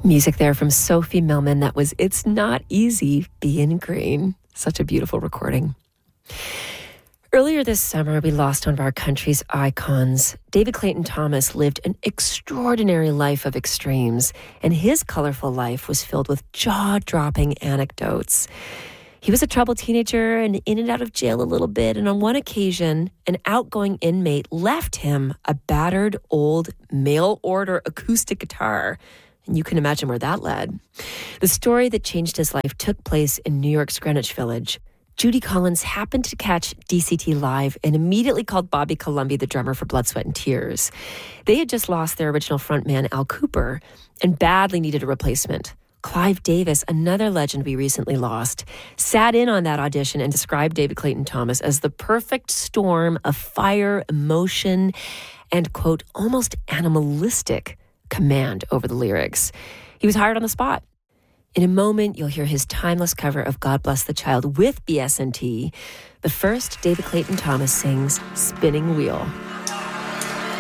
Music there from Sophie Millman. That was It's Not Easy Being Green. Such a beautiful recording. Earlier this summer, we lost one of our country's icons. David Clayton Thomas lived an extraordinary life of extremes, and his colorful life was filled with jaw-dropping anecdotes. He was a troubled teenager and in and out of jail a little bit, and on one occasion, an outgoing inmate left him a battered old mail-order acoustic guitar. And you can imagine where that led. The story that changed his life took place in New York's Greenwich Village. Judy Collins happened to catch DCT live and immediately called Bobby Colomby, the drummer for Blood, Sweat and Tears. They had just lost their original frontman, Al Cooper, and badly needed a replacement. Clive Davis, another legend we recently lost, sat in on that audition and described David Clayton Thomas as the perfect storm of fire, emotion, and, quote, almost animalistic command over the lyrics. He was hired on the spot. In a moment, you'll hear his timeless cover of God Bless the Child with BS&T. But first, David Clayton Thomas sings Spinning Wheel.